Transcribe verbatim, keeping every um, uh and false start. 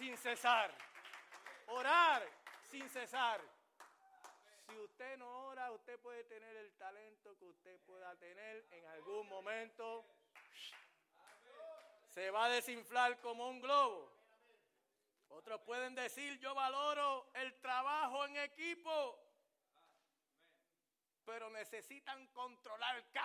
sin cesar. Orar sin cesar. Si usted no ora, usted puede tener el talento que usted pueda tener en algún momento. Se va a desinflar como un globo. Otros pueden decir, yo valoro el trabajo en equipo, pero necesitan controlar cada